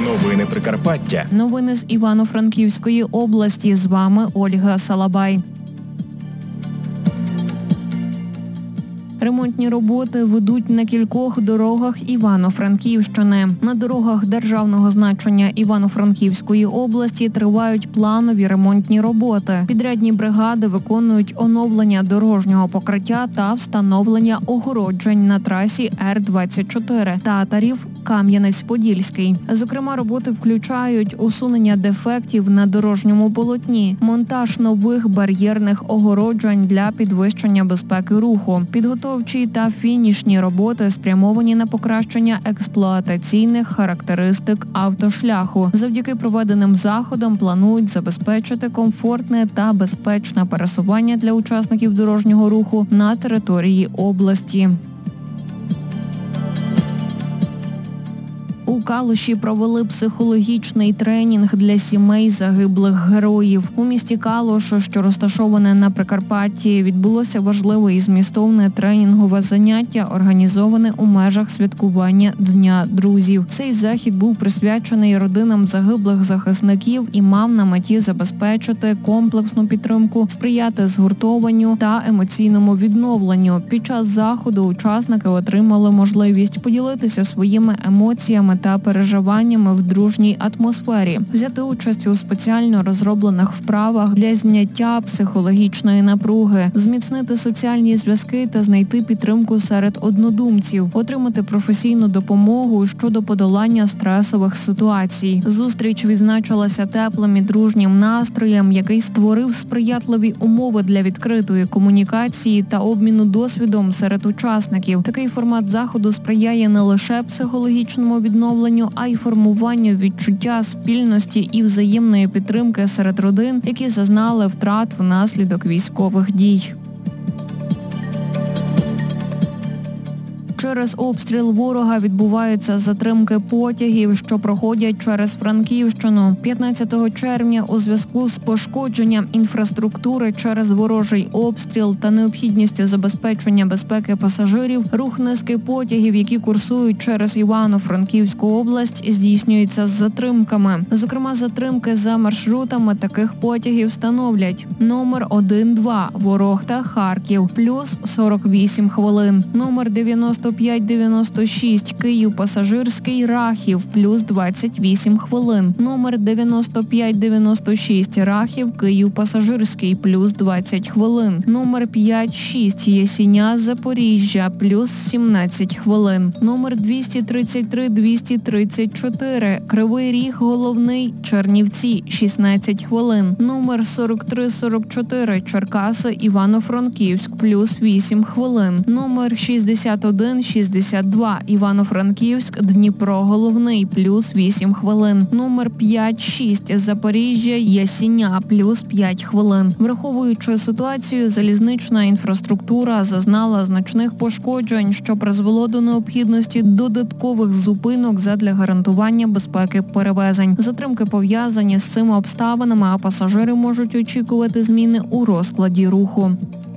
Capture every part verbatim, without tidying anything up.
Новини Прикарпаття. Новини з Івано-Франківської області. З вами Ольга Салабай. Ремонтні роботи ведуть на кількох дорогах Івано-Франківщини. На дорогах державного значення Івано-Франківської області тривають планові ремонтні роботи. Підрядні бригади виконують оновлення дорожнього покриття та встановлення огороджень на трасі Р двадцять чотири Татарів Кам'янець-Подільський. Зокрема, роботи включають усунення дефектів на дорожньому полотні, монтаж нових бар'єрних огороджень для підвищення безпеки руху, підготовчі та фінішні роботи спрямовані на покращення експлуатаційних характеристик автошляху. Завдяки проведеним заходам планують забезпечити комфортне та безпечне пересування для учасників дорожнього руху на території області. У Калуші провели психологічний тренінг для сімей загиблих героїв. У місті Калуш, що розташоване на Прикарпатті, відбулося важливе і змістовне тренінгове заняття, організоване у межах святкування Дня друзів. Цей захід був присвячений родинам загиблих захисників і мав на меті забезпечити комплексну підтримку, сприяти згуртованню та емоційному відновленню. Під час заходу учасники отримали можливість поділитися своїми емоціями та переживаннями в дружній атмосфері, взяти участь у спеціально розроблених вправах для зняття психологічної напруги, зміцнити соціальні зв'язки та знайти підтримку серед однодумців, отримати професійну допомогу щодо подолання стресових ситуацій. Зустріч відзначилася теплим і дружнім настроєм, який створив сприятливі умови для відкритої комунікації та обміну досвідом серед учасників. Такий формат заходу сприяє не лише психологічному відновленню, а й формуванню відчуття спільності і взаємної підтримки серед родин, які зазнали втрат внаслідок військових дій. Через обстріл ворога відбуваються затримки потягів, що проходять через Франківщину. п'ятнадцятого червня у зв'язку з пошкодженням інфраструктури через ворожий обстріл та необхідністю забезпечення безпеки пасажирів, рух низки потягів, які курсують через Івано-Франківську область, здійснюється з затримками. Зокрема, затримки за маршрутами таких потягів становлять: номер один-два Ворохта-Харків плюс сорок вісім хвилин, номер дев'яносто п'ять дев'яносто шість Київ-Пасажирський Рахів плюс двадцять вісім хвилин, номер дев'яносто п'ять дев'яносто шість Рахів Київ-Пасажирський плюс двадцять хвилин, номер п'ять шість Ясіня Запоріжжя плюс сімнадцять хвилин, номер двісті тридцять три двісті тридцять чотири Кривий Ріг Головний Чернівці шістнадцять хвилин, номер сорок три сорок чотири Черкаси Івано-Франківськ плюс вісім хвилин, номер шістдесят один шістдесят два Івано-Франківськ Дніпро Головний плюс вісім хвилин, номер п'ять шість Запоріжжя Ясіня плюс п'ять хвилин. Враховуючи ситуацію, залізнична інфраструктура зазнала значних пошкоджень, що призвело до необхідності додаткових зупинок задля гарантування безпеки перевезень. Затримки пов'язані з цими обставинами, а пасажири можуть очікувати зміни у розкладі руху.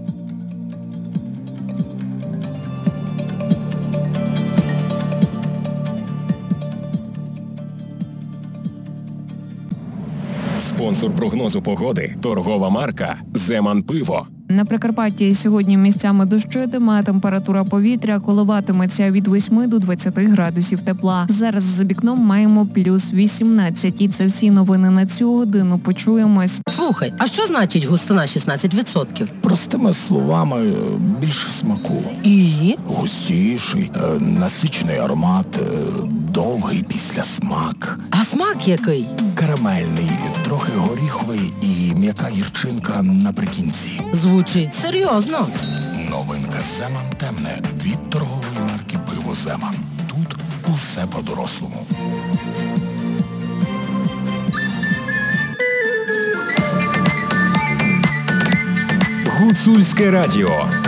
Спонсор прогнозу погоди – торгова марка «Земан Пиво». На Прикарпатті сьогодні місцями дощитиме, температура повітря коливатиметься від восьми до двадцяти градусів тепла. Зараз за вікном маємо плюс вісімнадцять. І це всі новини на цю годину. Почуємось. Слухай, а що значить густина шістнадцять відсотків? Простими словами, більше смаку. І? Густіший, насичений аромат, довгий післясмак. А смак який? Карамельний, трохи горіховий і м'яка гірчинка наприкінці. Звучить серйозно. Новинка «Земан темне» від торгової марки «Пиво Земан». Тут усе по-дорослому. Гуцульське радіо.